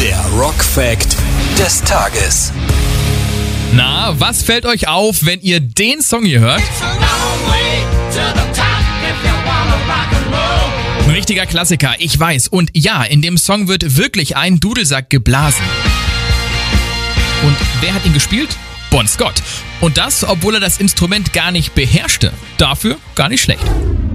Der Rock-Fact des Tages. Na, was fällt euch auf, wenn ihr den Song hier hört? Ein richtiger Klassiker, ich weiß. Und ja, in dem Song wird wirklich ein Dudelsack geblasen. Und wer hat ihn gespielt? Bon Scott. Und das, obwohl er das Instrument gar nicht beherrschte. Dafür gar nicht schlecht.